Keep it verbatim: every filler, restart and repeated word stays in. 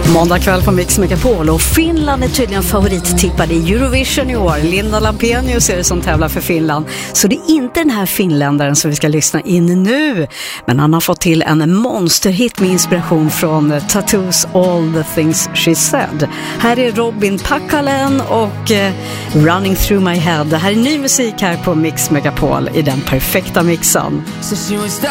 Måndag kväll på Mix Megapol och Finland är tydligen favorittippad i Eurovision i år. Linda Lampenius är det som tävlar för Finland. Så det är inte den här finländaren som vi ska lyssna in nu. Men han har fått till en monsterhit med inspiration från Tattoos All the Things She Said. Här är Robin Packalen och eh, Running Through My Head. Det här är ny musik här på Mix Megapol i den perfekta mixen.